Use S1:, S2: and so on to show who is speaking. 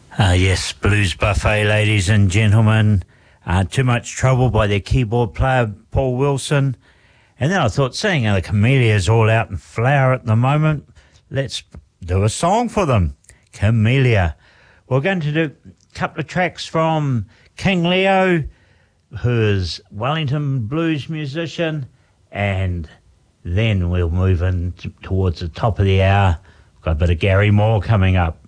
S1: Yes, Blues Buffet, ladies and gentlemen. Too Much Trouble by their keyboard player, Paul Wilson. And then I thought, seeing how the Camellias all out in flower at the moment, let's do a song for them. Camellia. We're going to do a couple of tracks from King Leo, who is Wellington blues musician, and then we'll move in towards the top of the hour. We've got a bit of Gary Moore coming up.